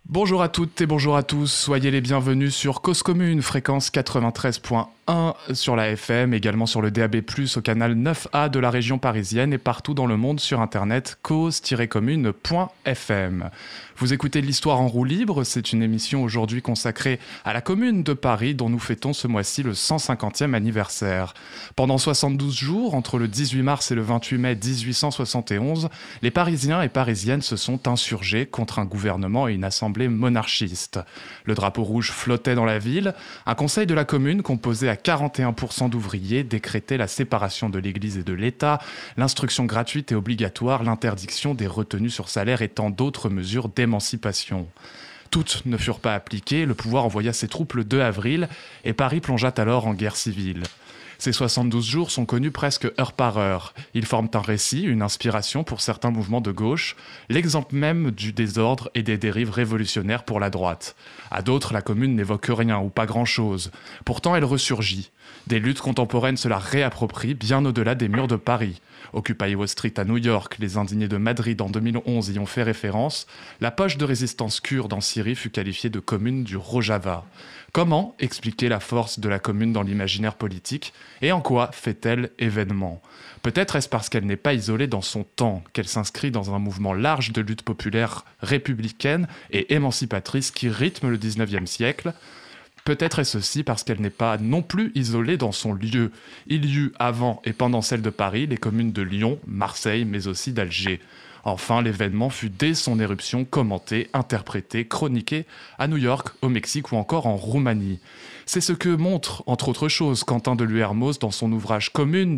Bonjour à toutes et bonjour à tous, soyez les bienvenus sur Cause Commune, fréquence 93.1 sur la FM, également sur le DAB+, au canal 9A de la région parisienne et partout dans le monde sur internet cause-commune.fm. Vous écoutez l'Histoire en roue libre, c'est une émission aujourd'hui consacrée à la commune de Paris dont nous fêtons ce mois-ci le 150e anniversaire. Pendant 72 jours, entre le 18 mars et le 28 mai 1871, les Parisiens et Parisiennes se sont insurgés contre un gouvernement et une assemblée monarchiste. Le drapeau rouge flottait dans la ville, un conseil de la commune composé à 41% d'ouvriers décrétait la séparation de l'Église et de l'État, l'instruction gratuite et obligatoire, l'interdiction des retenues sur salaire et tant d'autres mesures d'émancipation. Toutes ne furent pas appliquées, le pouvoir envoya ses troupes le 2 avril et Paris plongea alors en guerre civile. Ces 72 jours sont connus presque heure par heure. Ils forment un récit, une inspiration pour certains mouvements de gauche, l'exemple même du désordre et des dérives révolutionnaires pour la droite. À d'autres, la commune n'évoque rien ou pas grand-chose. Pourtant, elle ressurgit. Des luttes contemporaines se la réapproprient bien au-delà des murs de Paris. Occupy Wall Street à New York, les indignés de Madrid en 2011 y ont fait référence. La poche de résistance kurde en Syrie fut qualifiée de commune du Rojava. Comment expliquer la force de la commune dans l'imaginaire politique et en quoi fait-elle événement ? Peut-être est-ce parce qu'elle n'est pas isolée dans son temps, qu'elle s'inscrit dans un mouvement large de lutte populaire républicaine et émancipatrice qui rythme le 19e siècle. Peut-être est-ce aussi parce qu'elle n'est pas non plus isolée dans son lieu. Il y eut avant et pendant celle de Paris les communes de Lyon, Marseille, mais aussi d'Alger. Enfin, l'événement fut dès son éruption commenté, interprété, chroniqué à New York, au Mexique ou encore en Roumanie. C'est ce que montre, entre autres choses, Quentin de Luermoz dans son ouvrage Commune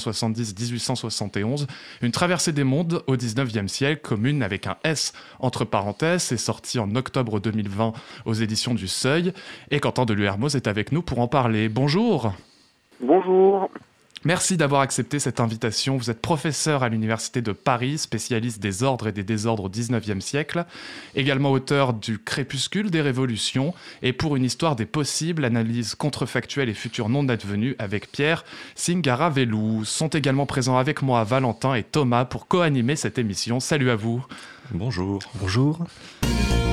1870-1871, une traversée des mondes au 19e siècle, Commune avec un S entre parenthèses, est sorti en octobre 2020 aux éditions du Seuil, et Quentin de Luermoz est avec nous pour en parler. Bonjour. Bonjour. Merci d'avoir accepté cette invitation. Vous êtes professeur à l'Université de Paris, spécialiste des ordres et des désordres au XIXe siècle, également auteur du Crépuscule des révolutions et pour une histoire des possibles, analyse contrefactuelle et futurs non advenus avec Pierre Singaravelou. Sont également présents avec moi Valentin et Thomas pour co-animer cette émission. Salut à vous. Bonjour. Bonjour.